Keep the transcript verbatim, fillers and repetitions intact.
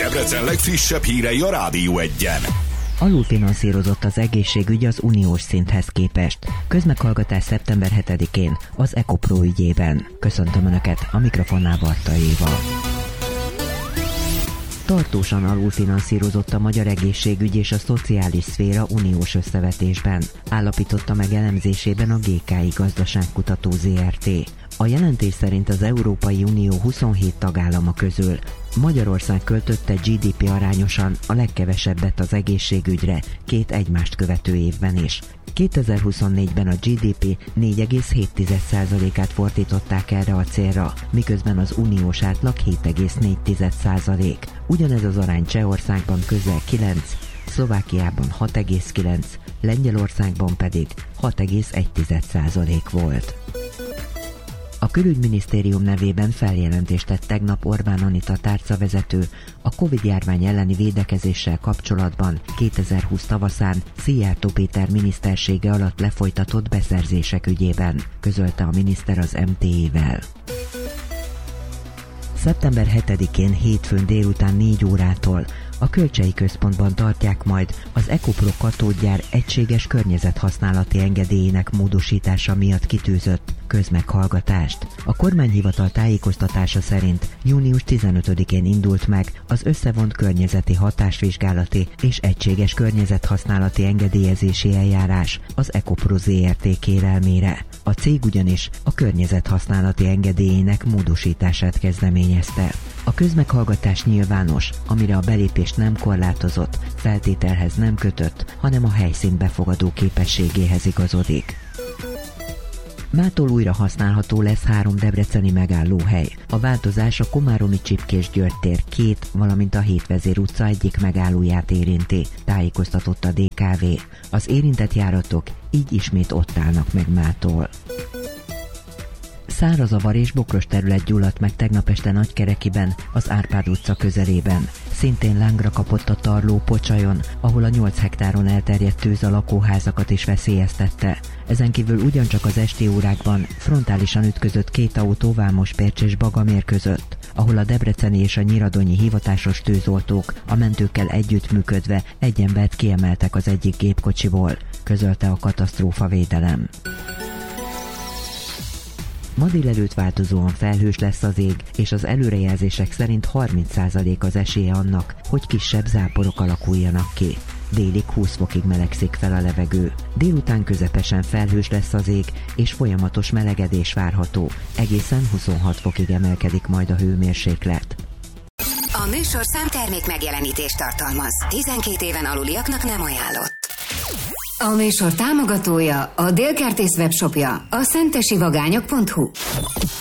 Debrecen legfrissebb hírei a Rádió Egyen. Alulfinanszírozott az egészségügy az uniós szinthez képest. Közmeghallgatás szeptember hetedikén az EcoPro ügyében. Köszöntöm Önöket, a mikrofonnál Barta Éva. Tartósan alulfinanszírozott a magyar egészségügy és a szociális szféra uniós összevetésben, állapította meg elemzésében a gé ká i Gazdaságkutató zé er té. A jelentés szerint az Európai Unió huszonhét tagállama közül Magyarország költötte gé dé pé arányosan a legkevesebbet az egészségügyre két egymást követő évben is. kétezer-huszonnégyben a gé dé pé négy egész hét százalékát fordították erre a célra, miközben az uniós átlag hét egész négy százalék. Ugyanez az arány Csehországban közel kilenc, Szlovákiában hat egész kilenc, Lengyelországban pedig hat egész egy százalék volt. A külügyminisztérium nevében feljelentést tett tegnap Orbán Anita tárcavezető a Covid-járvány elleni védekezéssel kapcsolatban kétezer-húsz tavaszán Szijjártó Péter minisztersége alatt lefolytatott beszerzések ügyében, közölte a miniszter az em té é-vel. szeptember hetedikén hétfőn délután négy órától a Kölcsei Központban tartják majd az EcoPro katódgyár egységes környezethasználati engedélyének módosítása miatt kitűzött közmeghallgatást. A kormányhivatal tájékoztatása szerint június tizenötödikén indult meg az összevont környezeti hatásvizsgálati és egységes környezethasználati engedélyezési eljárás az EcoPro zé er té kérelmére. A cég ugyanis a környezethasználati engedélyének módosítását kezdeményezte. A közmeghallgatás nyilvános, amire a belépést nem korlátozott, feltételhez nem kötött, hanem a helyszín befogadó képességéhez igazodik. Mától újra használható lesz három debreceni megállóhely. A változás a Komáromi Csipkés György tér két, valamint a Hétvezér utca egyik megállóját érinti, tájékoztatott a dé ká vé. Az érintett járatok így ismét ott állnak meg mától. Szárazavar és bokros terület gyulladt meg tegnap este Nagykerekiben, az Árpád utca közelében. Szintén lángra kapott a Tarló Pocsajon, ahol a nyolc hektáron elterjedt tűz a lakóházakat is veszélyeztette. Ezen kívül ugyancsak az esti órákban frontálisan ütközött két autó Vámospércs és Bagamér között, ahol a debreceni és a nyiradonyi hivatásos tűzoltók a mentőkkel együttműködve egy embert kiemeltek az egyik gépkocsiból, közölte a katasztrófavédelem. Ma délelőtt változóan felhős lesz az ég, és az előrejelzések szerint harminc százalék az esélye annak, hogy kisebb záporok alakuljanak ki. Délig húsz fokig melegszik fel a levegő. Délután közepesen felhős lesz az ég, és folyamatos melegedés várható. Egészen huszonhat fokig emelkedik majd a hőmérséklet. A műsor számtermék megjelenítést tartalmaz. tizenkét éven aluliaknak nem ajánlott. A műsor támogatója, a Délkertész webshopja, a szentesivagányok pont hu.